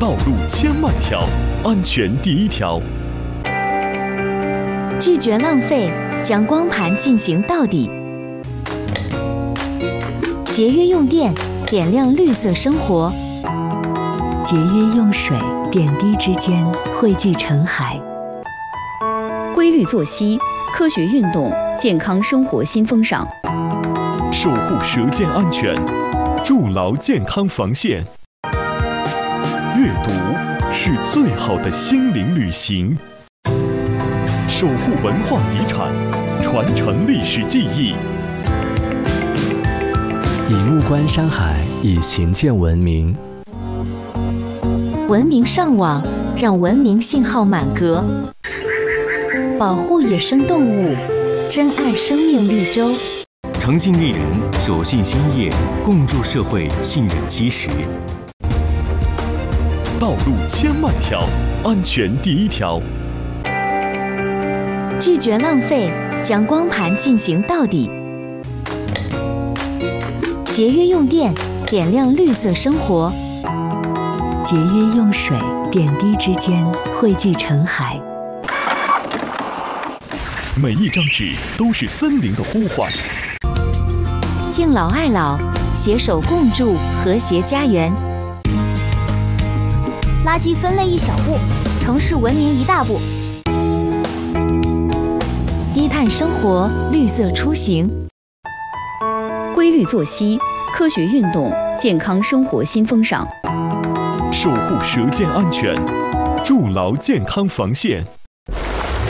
道路千万条，安全第一条。 拒绝浪费，将光盘进行到底。节约用电，点亮绿色生活。 节约用水，点滴之间汇聚成海。 规律作息，科学运动，健康生活新风尚。 守护舌尖安全，筑牢健康防线。阅读是最好的心灵旅行。守护文化遗产，传承历史记忆。 以目观山海，以行见文明。 文明上网，让文明信号满格。保护野生动物，珍爱生命绿洲。 诚信立人，守信兴业，共筑社会信任基石。 道路千万条，安全第一条。 拒绝浪费，将光盘进行到底。节约用电，点亮绿色生活。 节约用水，点滴之间汇聚成海。 每一张纸都是森林的呼唤。 敬老爱老，携手共筑和谐家园。 垃圾分类一小步，城市文明一大步。 低碳生活，绿色出行。 规律作息，科学运动，健康生活新风尚。 守护舌尖安全，筑牢健康防线。